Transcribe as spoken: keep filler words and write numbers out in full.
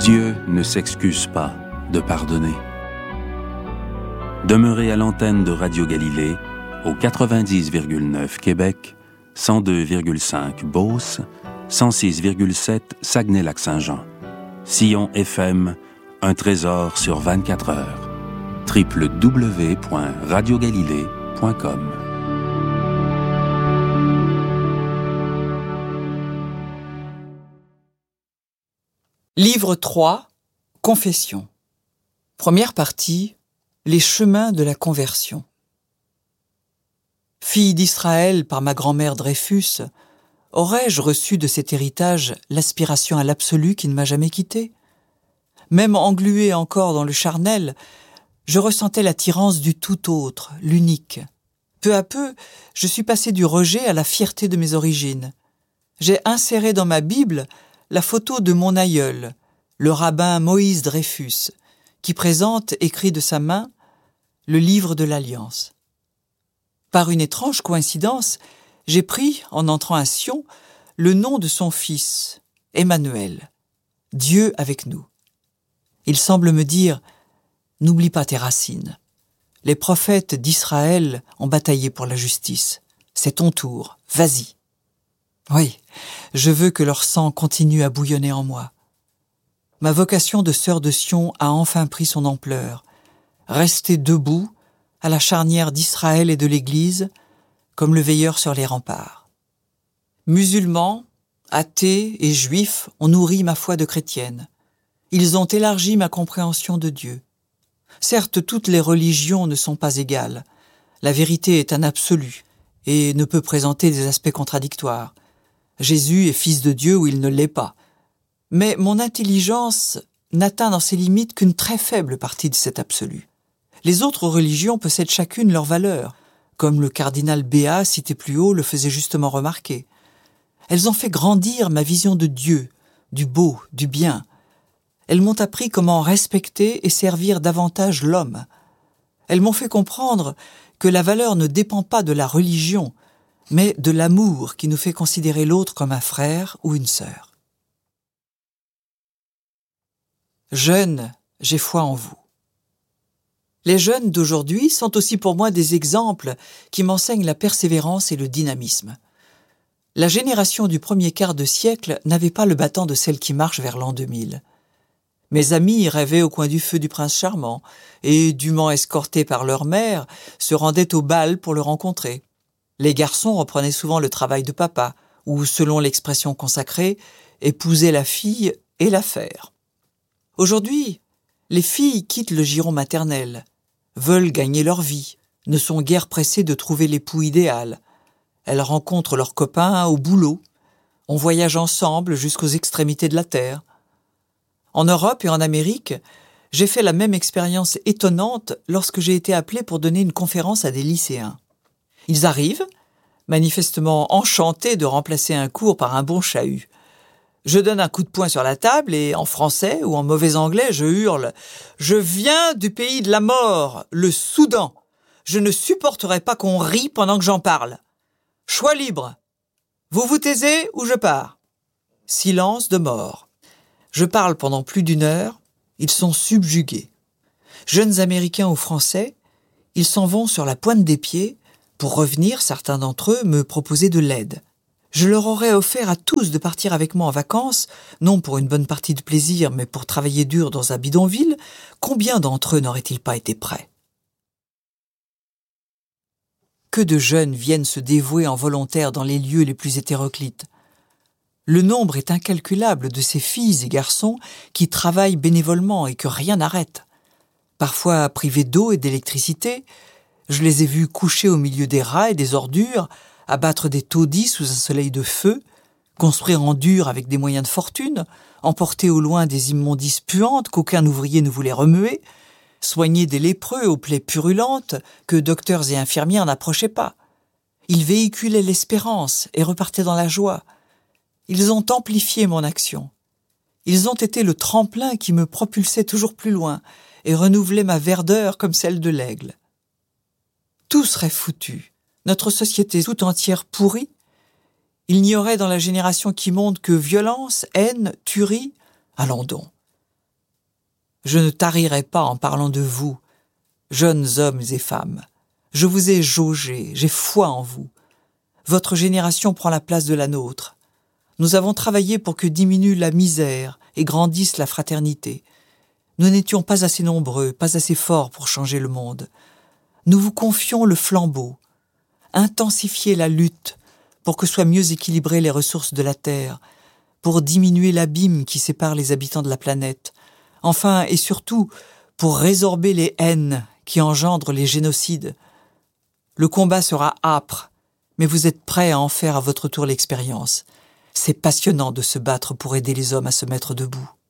Dieu ne s'excuse pas de pardonner. Demeurez à l'antenne de Radio Galilée au quatre-vingt-dix virgule neuf Québec, cent deux virgule cinq Beauce, cent six virgule sept Saguenay-Lac-Saint-Jean. Sillon F M, un trésor sur vingt-quatre heures. w w w point radio galilée point com. Livre trois, Confession. Première partie, les chemins de la conversion. Fille d'Israël par ma grand-mère Dreyfus, aurais-je reçu de cet héritage l'aspiration à l'absolu qui ne m'a jamais quitté ? Même englué encore dans le charnel, je ressentais l'attirance du tout autre, l'unique. Peu à peu, je suis passé du rejet à la fierté de mes origines. J'ai inséré dans ma Bible la photo de mon aïeul, le rabbin Moïse Dreyfus, qui présente, écrit de sa main, le livre de l'Alliance. Par une étrange coïncidence, j'ai pris, en entrant à Sion, le nom de son fils, Emmanuel, Dieu avec nous. Il semble me dire « N'oublie pas tes racines. Les prophètes d'Israël ont bataillé pour la justice. C'est ton tour, vas-y. » Oui, je veux que leur sang continue à bouillonner en moi. Ma vocation de sœur de Sion a enfin pris son ampleur. Rester debout, à la charnière d'Israël et de l'Église, comme le veilleur sur les remparts. Musulmans, athées et juifs ont nourri ma foi de chrétienne. Ils ont élargi ma compréhension de Dieu. Certes, toutes les religions ne sont pas égales. La vérité est un absolu et ne peut présenter des aspects contradictoires. Jésus est fils de Dieu ou il ne l'est pas. Mais mon intelligence n'atteint dans ses limites qu'une très faible partie de cet absolu. Les autres religions possèdent chacune leur valeur, comme le cardinal Béat, cité plus haut, le faisait justement remarquer. Elles ont fait grandir ma vision de Dieu, du beau, du bien. Elles m'ont appris comment respecter et servir davantage l'homme. Elles m'ont fait comprendre que la valeur ne dépend pas de la religion, mais de l'amour qui nous fait considérer l'autre comme un frère ou une sœur. Jeunes, j'ai foi en vous. Les jeunes d'aujourd'hui sont aussi pour moi des exemples qui m'enseignent la persévérance et le dynamisme. La génération du premier quart de siècle n'avait pas le battant de celle qui marche vers l'an deux mille. Mes amis rêvaient au coin du feu du prince charmant et, dûment escortés par leur mère, se rendaient au bal pour le rencontrer. Les garçons reprenaient souvent le travail de papa ou, selon l'expression consacrée, épousaient la fille et l'affaire. Aujourd'hui, les filles quittent le giron maternel, veulent gagner leur vie, ne sont guère pressées de trouver l'époux idéal. Elles rencontrent leurs copains au boulot, on voyage ensemble jusqu'aux extrémités de la terre. En Europe et en Amérique, j'ai fait la même expérience étonnante lorsque j'ai été appelé pour donner une conférence à des lycéens. Ils arrivent, manifestement enchantés de remplacer un cours par un bon chahut. Je donne un coup de poing sur la table et, en français ou en mauvais anglais, je hurle « Je viens du pays de la mort, le Soudan. Je ne supporterai pas qu'on rie pendant que j'en parle. Choix libre. Vous vous taisez ou je pars ?» Silence de mort. Je parle pendant plus d'une heure, ils sont subjugués. Jeunes Américains ou Français, ils s'en vont sur la pointe des pieds pour revenir, certains d'entre eux, me proposer de l'aide. Je leur aurais offert à tous de partir avec moi en vacances, non pour une bonne partie de plaisir, mais pour travailler dur dans un bidonville. Combien d'entre eux n'auraient-ils pas été prêts ? Que de jeunes viennent se dévouer en volontaires dans les lieux les plus hétéroclites. Le nombre est incalculable de ces filles et garçons qui travaillent bénévolement et que rien n'arrête. Parfois privés d'eau et d'électricité, je les ai vus coucher au milieu des rats et des ordures, abattre des taudis sous un soleil de feu, construire en dur avec des moyens de fortune, emporter au loin des immondices puantes qu'aucun ouvrier ne voulait remuer, soigner des lépreux aux plaies purulentes que docteurs et infirmières n'approchaient pas. Ils véhiculaient l'espérance et repartaient dans la joie. Ils ont amplifié mon action. Ils ont été le tremplin qui me propulsait toujours plus loin et renouvelait ma verdeur comme celle de l'aigle. Tout serait foutu. Notre société tout entière pourrie, il n'y aurait dans la génération qui monte que violence, haine, tuerie. Allons donc. Je ne tarirai pas en parlant de vous, jeunes hommes et femmes. Je vous ai jaugé, j'ai foi en vous. Votre génération prend la place de la nôtre. Nous avons travaillé pour que diminue la misère et grandisse la fraternité. Nous n'étions pas assez nombreux, pas assez forts pour changer le monde. Nous vous confions le flambeau. Intensifiez la lutte pour que soient mieux équilibrées les ressources de la Terre, pour diminuer l'abîme qui sépare les habitants de la planète, enfin et surtout pour résorber les haines qui engendrent les génocides. Le combat sera âpre, mais vous êtes prêts à en faire à votre tour l'expérience. C'est passionnant de se battre pour aider les hommes à se mettre debout.